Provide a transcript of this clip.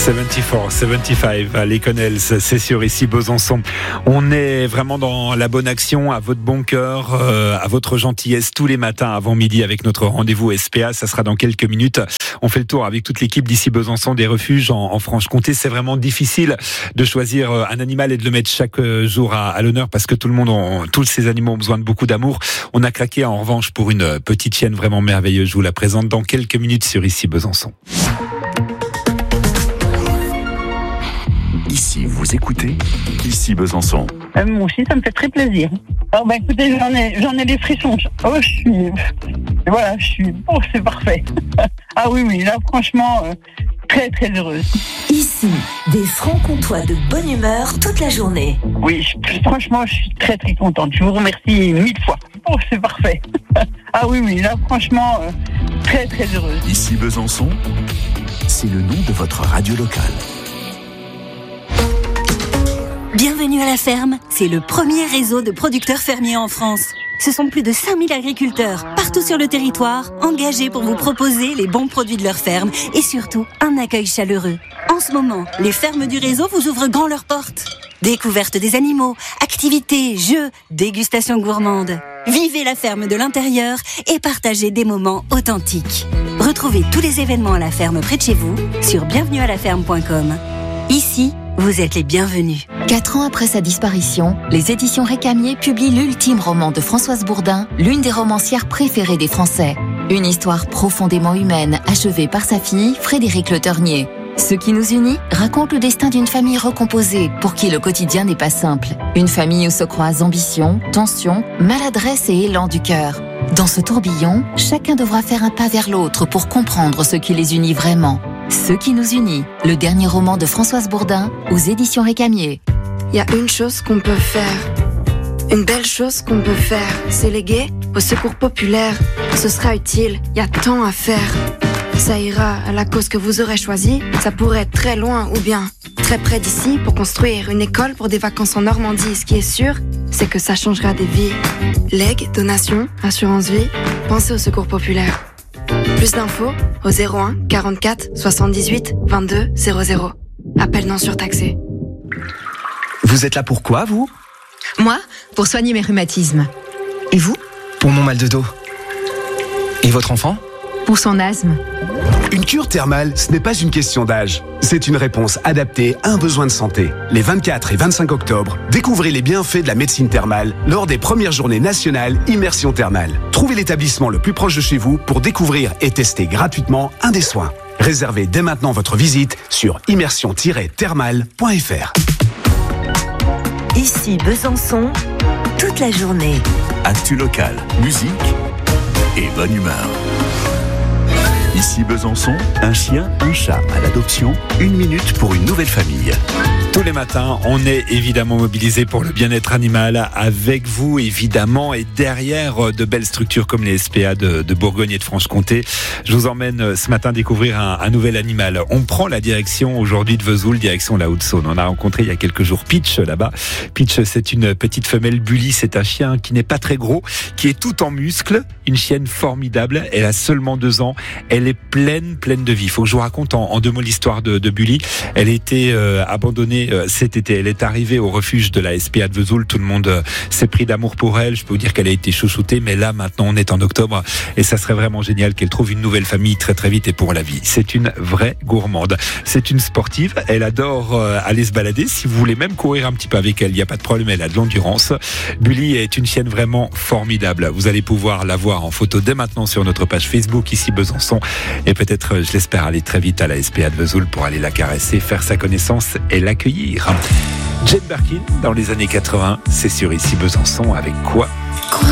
74, 75, les Connells, c'est sûr, ici Besançon. On est vraiment dans la bonne action, à votre bon cœur, à votre gentillesse tous les matins avant midi avec notre rendez-vous SPA. Ça sera dans quelques minutes. On fait le tour avec toute l'équipe d'ici Besançon des refuges en Franche-Comté. C'est vraiment difficile de choisir un animal et de le mettre chaque jour à l'honneur parce que tous ces animaux ont besoin de beaucoup d'amour. On a craqué en revanche pour une petite chienne vraiment merveilleuse. Je vous la présente dans quelques minutes sur ici Besançon. Ici, vous écoutez Ici Besançon. Moi aussi, ça me fait très plaisir. Alors, écoutez, j'en ai des frissons. Oh, c'est parfait. Ah oui, là, franchement, très, très heureuse. Ici, des francs-comtois de bonne humeur toute la journée. Oui, franchement, je suis très, très contente. Je vous remercie 1000 fois. Oh, c'est parfait. Ah oui, là, franchement, très, très heureuse. Ici Besançon, c'est le nom de votre radio locale. Bienvenue à la ferme, c'est le premier réseau de producteurs fermiers en France. Ce sont plus de 5000 agriculteurs, partout sur le territoire, engagés pour vous proposer les bons produits de leur ferme et surtout un accueil chaleureux. En ce moment, les fermes du réseau vous ouvrent grand leurs portes. Découverte des animaux, activités, jeux, dégustation gourmande. Vivez la ferme de l'intérieur et partagez des moments authentiques. Retrouvez tous les événements à la ferme près de chez vous sur bienvenualaferme.com. Ici, vous êtes les bienvenus. 4 ans après sa disparition, les éditions Récamier publient l'ultime roman de Françoise Bourdin, l'une des romancières préférées des Français. Une histoire profondément humaine, achevée par sa fille, Frédérique Le Ternier. Ce qui nous unit raconte le destin d'une famille recomposée, pour qui le quotidien n'est pas simple. Une famille où se croisent ambition, tension, maladresse et élan du cœur. Dans ce tourbillon, chacun devra faire un pas vers l'autre pour comprendre ce qui les unit vraiment. Ce qui nous unit, le dernier roman de Françoise Bourdin aux éditions Récamier. Il y a une chose qu'on peut faire, une belle chose qu'on peut faire, c'est léguer au secours populaire. Ce sera utile, il y a tant à faire. Ça ira à la cause que vous aurez choisie, ça pourrait être très loin ou bien très près d'ici pour construire une école pour des vacances en Normandie. Ce qui est sûr, c'est que ça changera des vies. Legs, donations, assurance vie, pensez au secours populaire. Plus d'infos au 01 44 78 22 00. Appel non surtaxé. Vous êtes là pour quoi, vous ? Moi, pour soigner mes rhumatismes. Et vous ? Pour mon mal de dos. Et votre enfant ? Pour son asthme. Une cure thermale, ce n'est pas une question d'âge. C'est une réponse adaptée à un besoin de santé. Les 24 et 25 octobre, découvrez les bienfaits de la médecine thermale lors des premières journées nationales Immersion Thermale. Trouvez l'établissement le plus proche de chez vous pour découvrir et tester gratuitement un des soins. Réservez dès maintenant votre visite sur immersion-thermale.fr. Ici Besançon, toute la journée. Actu local, musique et bonne humeur. Ici Besançon, un chien, un chat à l'adoption, 1 minute pour une nouvelle famille. Tous les matins, on est évidemment mobilisé pour le bien-être animal avec vous, évidemment, et derrière de belles structures comme les SPA de Bourgogne et de Franche-Comté. Je vous emmène ce matin découvrir un nouvel animal. On prend la direction aujourd'hui de Vesoul, direction la Haute-Saône. On a rencontré il y a quelques jours Peach là-bas. Peach, c'est une petite femelle bully, c'est un chien qui n'est pas très gros, qui est tout en muscles, une chienne formidable. Elle a seulement 2 ans. Elle est pleine de vie. Il faut que je vous raconte en 2 mots l'histoire de Bully. Elle a été abandonnée cet été. Elle est arrivée au refuge de la SPA de Vesoul. Tout le monde s'est pris d'amour pour elle. Je peux vous dire qu'elle a été chouchoutée, mais là, maintenant, on est en octobre et ça serait vraiment génial qu'elle trouve une nouvelle famille très très vite et pour la vie. C'est une vraie gourmande. C'est une sportive. Elle adore aller se balader. Si vous voulez même courir un petit peu avec elle, il n'y a pas de problème. Elle a de l'endurance. Bully est une chienne vraiment formidable. Vous allez pouvoir la voir en photo dès maintenant sur notre page Facebook ici Besançon. Et peut-être, je l'espère, aller très vite à la SPA de Vesoul pour aller la caresser, faire sa connaissance et l'accueillir. Jane Birkin, dans les années 80, c'est sur ici Besançon avec quoi ?